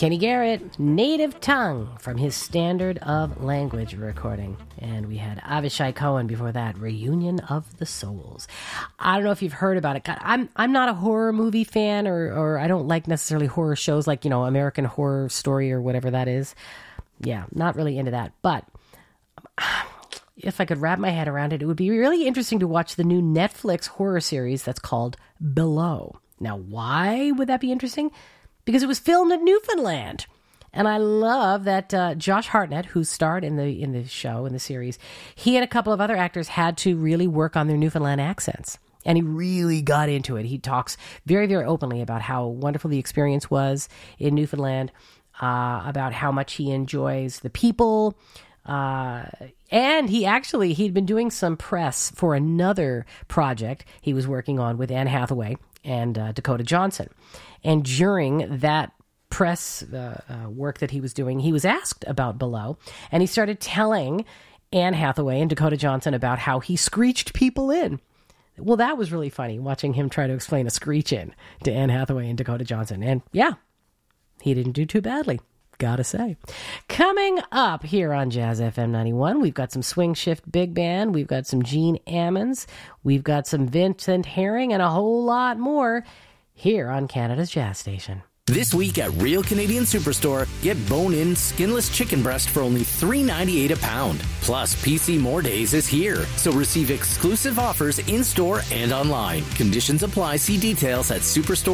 Kenny Garrett, Native Tongue, from his Standard of Language recording. And we had Avishai Cohen before that, Reunion of the Souls. I don't know if you've heard about it. God, I'm not a horror movie fan, or I don't like necessarily horror shows like, American Horror Story or whatever that is. Yeah, not really into that. But if I could wrap my head around it, it would be really interesting to watch the new Netflix horror series that's called Below. Now, why would that be interesting? Because it was filmed in Newfoundland. And I love that Josh Hartnett, who starred in the show, in the series, he and a couple of other actors had to really work on their Newfoundland accents. And he really got into it. He talks very, very openly about how wonderful the experience was in Newfoundland, about how much he enjoys the people. And he'd been doing some press for another project he was working on with Anne Hathaway and Dakota Johnson. And during that press work that he was doing, he was asked about Below, and he started telling Anne Hathaway and Dakota Johnson about how he screeched people in. Well, that was really funny, watching him try to explain a screech in to Anne Hathaway and Dakota Johnson. And yeah, he didn't do too badly, gotta say. Coming up here on Jazz FM 91, we've got some Swing Shift Big Band, we've got some Gene Ammons, we've got some Vincent Herring, and a whole lot more here on Canada's Jazz Station. This week at Real Canadian Superstore, get bone-in, skinless chicken breast for only $3.98 a pound. Plus, PC More Days is here, so receive exclusive offers in-store and online. Conditions apply. See details at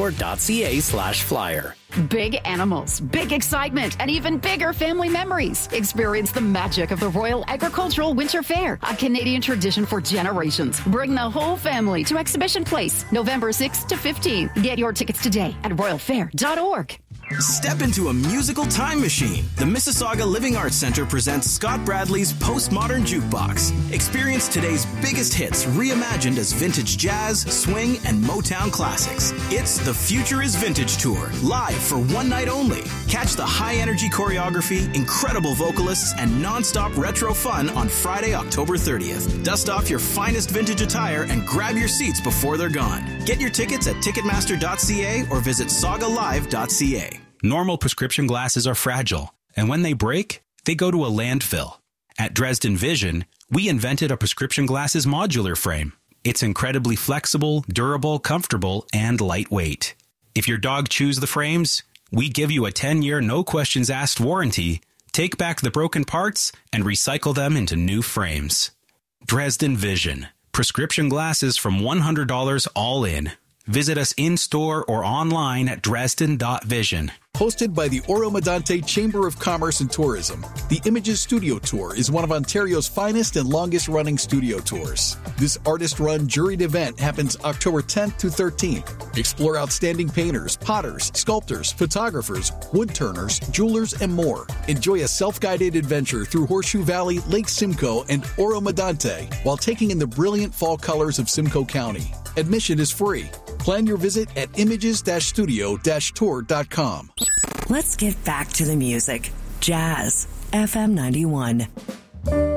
superstore.ca/flyer. Big animals, big excitement, and even bigger family memories. Experience the magic of the Royal Agricultural Winter Fair, a Canadian tradition for generations. Bring the whole family to Exhibition Place, November 6th to 15th. Get your tickets today at royalfair.org. Step into a musical time machine. The Mississauga Living Arts Centre presents Scott Bradley's Postmodern Jukebox. Experience today's biggest hits reimagined as vintage jazz, swing, and Motown classics. It's the Future is Vintage Tour, live for one night only. Catch the high-energy choreography, incredible vocalists, and non-stop retro fun on Friday, October 30th. Dust off your finest vintage attire and grab your seats before they're gone. Get your tickets at Ticketmaster.ca or visit sagalive.ca. Normal prescription glasses are fragile, and when they break, they go to a landfill. At Dresden Vision, we invented a prescription glasses modular frame. It's incredibly flexible, durable, comfortable, and lightweight. If your dog chews the frames, we give you a 10-year no-questions-asked warranty, take back the broken parts, and recycle them into new frames. Dresden Vision. Prescription glasses from $100 all in. Visit us in-store or online at dresden.vision. Hosted by the Oro-Medonte Chamber of Commerce and Tourism, the Images Studio Tour is one of Ontario's finest and longest-running studio tours. This artist-run juried event happens October 10th to 13th. Explore outstanding painters, potters, sculptors, photographers, woodturners, jewelers, and more. Enjoy a self-guided adventure through Horseshoe Valley, Lake Simcoe, and Oro-Medonte while taking in the brilliant fall colors of Simcoe County. Admission is free. Plan your visit at images-studio-tour.com. Let's get back to the music. Jazz FM 91.